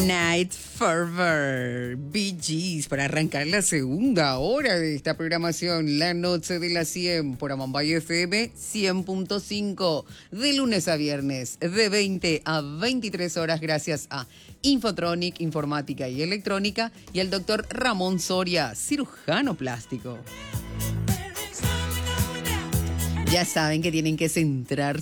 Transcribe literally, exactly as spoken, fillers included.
Night Fervor, Bee Gees, para arrancar la segunda hora de esta programación, La Noche de las cien, por Amambay F M cien punto cinco, de lunes a viernes, de veinte a veintitrés horas, gracias a Infotronic, Informática y Electrónica, y al doctor Ramón Soria, cirujano plástico. Ya saben que tienen que centrarse